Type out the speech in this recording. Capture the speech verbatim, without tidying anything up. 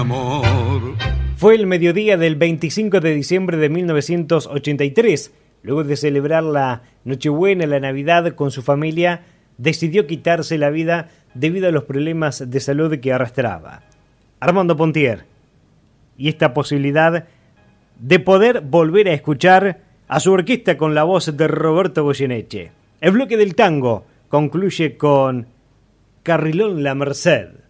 Amor. Fue el mediodía del veinticinco de diciembre de mil novecientos ochenta y tres. Luego de celebrar la Nochebuena, la Navidad con su familia, decidió quitarse la vida debido a los problemas de salud que arrastraba. Armando Pontier. Y esta posibilidad de poder volver a escuchar a su orquesta con la voz de Roberto Goyeneche. El bloque del tango concluye con Carrilón La Merced.